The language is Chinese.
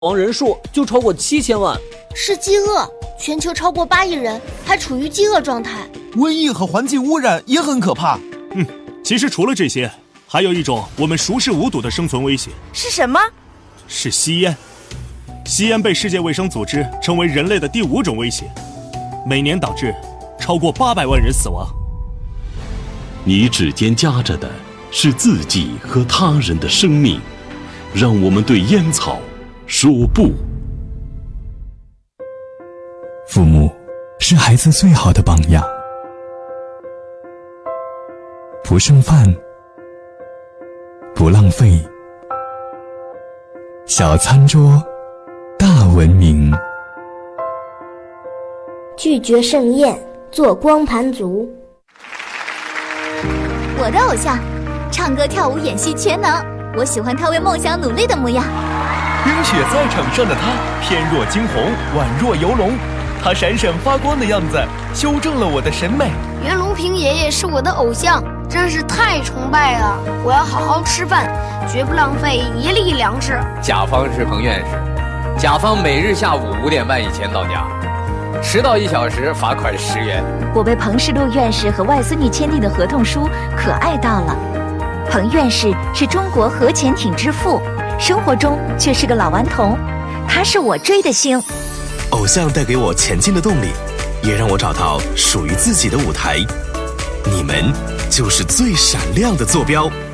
亡人数就超过7000万。 是饥饿，全球超过8亿人还处于饥饿状态。 瘟疫和环境污染也很可怕。 其实除了这些，还有一种我们熟视无睹的生存威胁。 是什么？ 是吸烟。吸烟被世界卫生组织称为人类的第5种威胁，每年导致超过800万人死亡。 你指尖夹着的是自己和他人的生命，让我们对烟草说不。 父母是孩子最好的榜样，不剩饭，不浪费，小餐桌，大文明。 拒绝盛宴，做光盘族。 我的偶像，唱歌跳舞演戏全能，我喜欢他为梦想努力的模样。 冰雪在场上的他，翩若惊鸿，宛若游龙。他闪闪发光的样子，修正了我的审美。 袁隆平爷爷是我的偶像，真是太崇拜了！我要好好吃饭，绝不浪费一粒粮食。 甲方是彭院士，甲方每日下午5点半以前到家，迟到1小时罚款10元。 我被彭世禄院士和外孙女签订的合同书可爱到了。彭院士是中国核潜艇之父，生活中却是个老顽童，他是我追的星。 偶像带给我前进的动力，也让我找到属于自己的舞台。你们就是最闪亮的坐标。